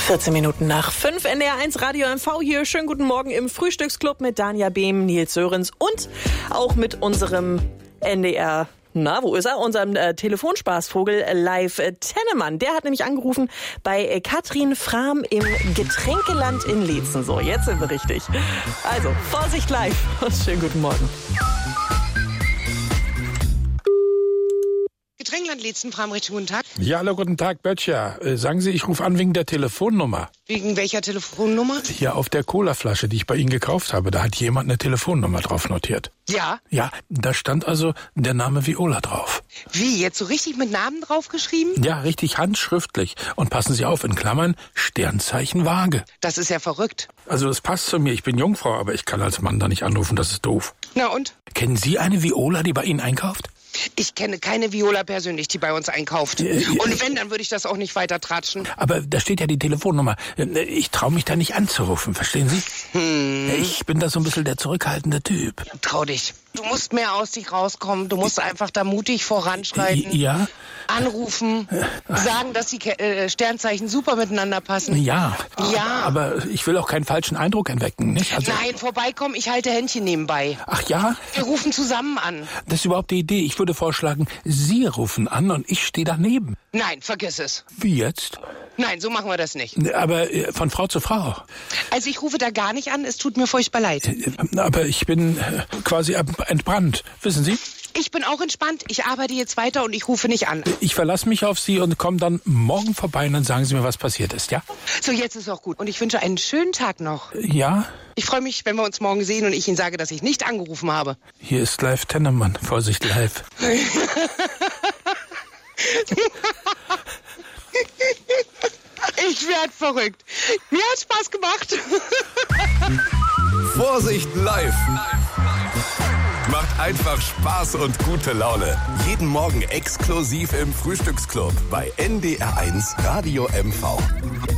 14 Minuten nach 5, NDR1 Radio MV hier. Schönen guten Morgen im Frühstücksclub mit Danja Behm, Nils Sörensen und auch mit unserem NDR, wo ist er? Unserem Telefonspaßvogel Live Tennemann. Der hat nämlich angerufen bei Katrin Frahm im Getränkeland in Leetzen. So, jetzt sind wir richtig. Also, Vorsicht live und schönen guten Morgen. Getränkeland Leetzen, Frahm, recht guten Tag. Ja, hallo, guten Tag, Böttcher. Sagen Sie, ich rufe an wegen der Telefonnummer. Wegen welcher Telefonnummer? Hier auf der Colaflasche, die ich bei Ihnen gekauft habe, da hat jemand eine Telefonnummer drauf notiert. Ja. Ja, da stand also der Name Viola drauf. Wie, jetzt so richtig mit Namen draufgeschrieben? Ja, richtig handschriftlich. Und passen Sie auf, in Klammern, Sternzeichen Waage. Das ist ja verrückt. Also das passt zu mir, ich bin Jungfrau, aber ich kann als Mann da nicht anrufen, das ist doof. Na und? Kennen Sie eine Viola, die bei Ihnen einkauft? Ich kenne keine Viola persönlich, die bei uns einkauft. Und wenn, dann würde ich das auch nicht weiter tratschen. Aber da steht ja die Telefonnummer. Ich traue mich da nicht anzurufen, verstehen Sie? Ich bin da so ein bisschen der zurückhaltende Typ. Trau dich. Du musst mehr aus dich rauskommen. Du musst einfach da mutig voranschreiten. Ja? Anrufen. Sagen, dass die Sternzeichen super miteinander passen. Ja. Ja. Aber ich will auch keinen falschen Eindruck erwecken, nicht? Also, Nein, vorbeikommen, ich halte Händchen nebenbei. Ach ja? Wir rufen zusammen an. Das ist überhaupt die Idee. Ich würde vorschlagen, Sie rufen an und ich stehe daneben. Nein, vergiss es. Wie jetzt? Nein, so machen wir das nicht. Aber von Frau zu Frau. Also ich rufe da gar nicht an, es tut mir furchtbar leid. Aber ich bin quasi entbrannt, wissen Sie? Ich bin auch entspannt, ich arbeite jetzt weiter und ich rufe nicht an. Ich verlasse mich auf Sie und komme dann morgen vorbei und dann sagen Sie mir, was passiert ist, ja? So, jetzt ist auch gut. Und ich wünsche einen schönen Tag noch. Ja? Ich freue mich, wenn wir uns morgen sehen und ich Ihnen sage, dass ich nicht angerufen habe. Hier ist Live Tennemann. Vorsicht, live. Ich werde verrückt. Mir hat Spaß gemacht. Vorsicht live. Macht einfach Spaß und gute Laune. Jeden Morgen exklusiv im Frühstücksclub bei NDR1 Radio MV.